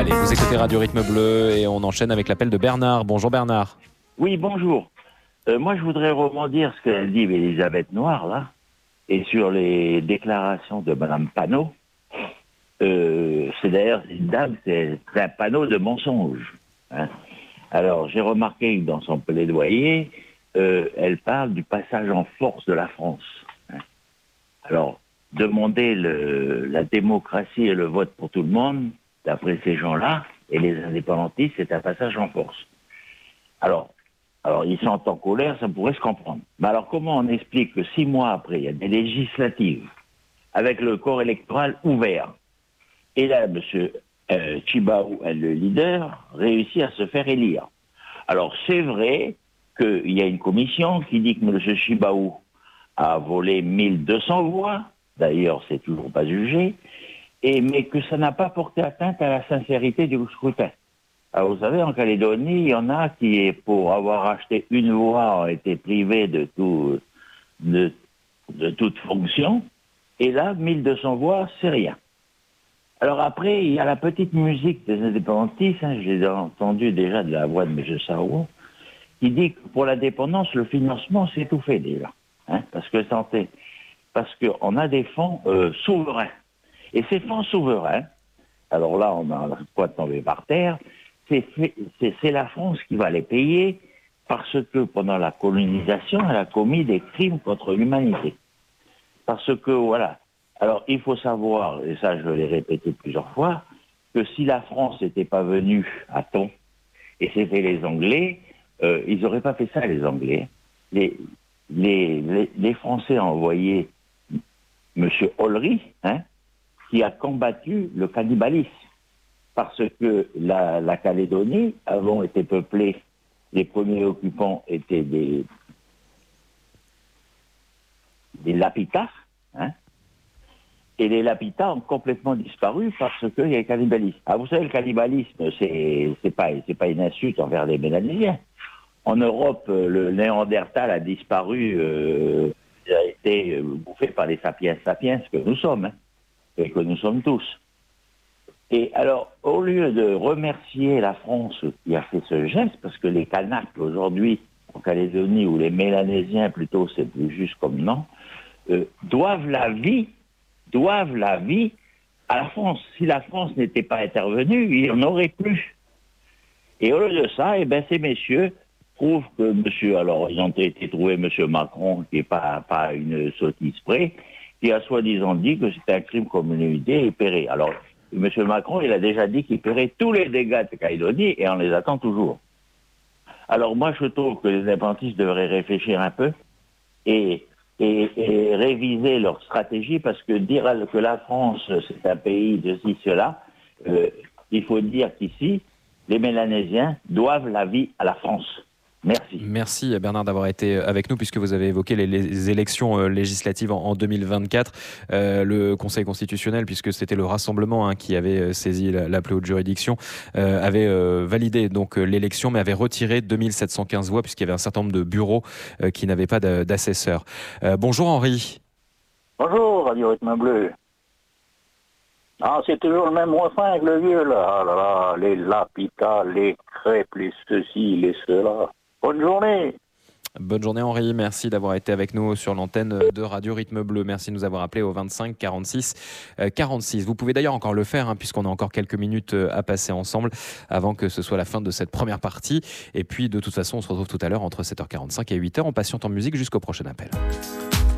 Allez, vous écoutez Radio Rythme Bleu et on enchaîne avec l'appel de Bernard. Bonjour Bernard. Oui, bonjour. Moi, je voudrais rebondir ce qu'elle dit Elisabeth Noir, là, et sur les déclarations de Madame Panot. C'est d'ailleurs une dame, c'est un panneau de mensonges. Hein. Alors, j'ai remarqué que dans son plaidoyer, elle parle du passage en force de la France. Hein. Alors, demander la démocratie et le vote pour tout le monde, d'après ces gens-là, et les indépendantistes, c'est un passage en force. Alors, ils sont en colère, ça pourrait se comprendre. Mais alors, comment on explique que 6 mois après, il y a des législatives, avec le corps électoral ouvert, et là, M. Tjibaou, le leader, réussit à se faire élire. Alors, c'est vrai qu'il y a une commission qui dit que M. Tjibaou a volé 1200 voix, d'ailleurs, c'est toujours pas jugé, mais que ça n'a pas porté atteinte à la sincérité du scrutin. Alors, vous savez, en Calédonie, il y en a qui, pour avoir acheté une voix, ont été privés de toute fonction, et là, 1200 voix, c'est rien. Alors après, il y a la petite musique des indépendantistes, je l'ai entendu déjà de la voix de M. Sao, qui dit que pour l'indépendance, le financement s'est tout fait déjà. Parce qu'on a des fonds souverains. Et ces fonds souverains, alors là, on a quoi tomber par terre, c'est la France qui va les payer parce que pendant la colonisation, elle a commis des crimes contre l'humanité. Parce que, voilà. Alors, il faut savoir, et ça je l'ai répété plusieurs fois, que si la France n'était pas venue à temps, et c'était les Anglais, ils n'auraient pas fait ça, les Anglais. Les Français ont envoyé M. Olry, qui a combattu le cannibalisme. Parce que la Calédonie, avant, était peuplée, les premiers occupants étaient des Lapitas, et les Lapitas ont complètement disparu parce qu'il y a le cannibalisme. Ah, vous savez, le cannibalisme, c'est pas une insulte envers les Mélanésiens. En Europe, le Néandertal a disparu, il a été bouffé par les sapiens que nous sommes, et que nous sommes tous. Et alors, au lieu de remercier la France qui a fait ce geste, parce que les Kanaks aujourd'hui, en Calédonie, ou les Mélanésiens plutôt, c'est plus juste comme nom, doivent la vie à la France. Si la France n'était pas intervenue, il n'y en aurait plus. Et au lieu de ça, ces messieurs trouvent que ils ont été trouvés M. Macron, qui n'est pas une sottise près, qui a soi-disant dit que c'était un crime contre l'humanité et paierait. Alors, M. Macron, il a déjà dit qu'il paierait tous les dégâts de Calédonie et on les attend toujours. Alors moi, je trouve que les indépendantistes devraient réfléchir un peu et réviser leur stratégie, parce que dire que la France, c'est un pays de ci, cela, il faut dire qu'ici, les Mélanésiens doivent la vie à la France. Merci. Merci Bernard d'avoir été avec nous, puisque vous avez évoqué les élections législatives en 2024. Le Conseil constitutionnel, puisque c'était le rassemblement qui avait saisi la plus haute juridiction, avait validé donc l'élection, mais avait retiré 2715 voix, puisqu'il y avait un certain nombre de bureaux qui n'avaient pas d'assesseurs. Bonjour Henri. Bonjour Radio Rythme Bleu. Ah, c'est toujours le même refrain que le vieux, là. Ah là là, les Lapitas, les crêpes, les ceci, les cela. Bonne journée. Bonne journée Henri, merci d'avoir été avec nous sur l'antenne de Radio Rythme Bleu. Merci de nous avoir appelé au 25 46 46. Vous pouvez d'ailleurs encore le faire, puisqu'on a encore quelques minutes à passer ensemble avant que ce soit la fin de cette première partie. Et puis de toute façon, on se retrouve tout à l'heure entre 7h45 et 8h. On patiente en musique jusqu'au prochain appel.